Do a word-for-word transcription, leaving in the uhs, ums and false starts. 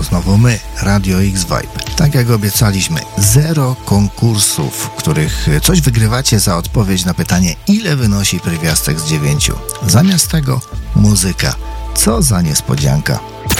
to znowu my, Radio X-Vibe. Tak jak obiecaliśmy, zero konkursów, w których coś wygrywacie za odpowiedź na pytanie, ile wynosi pierwiastek z dziewięciu. Zamiast tego muzyka. Co za niespodzianka.